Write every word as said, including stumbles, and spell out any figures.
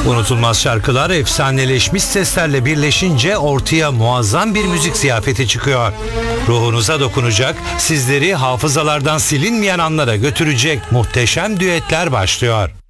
Unutulmaz şarkılar efsaneleşmiş seslerle birleşince ortaya muazzam bir müzik ziyafeti çıkıyor. Ruhunuza dokunacak, sizleri hafızalardan silinmeyen anlara götürecek muhteşem düetler başlıyor.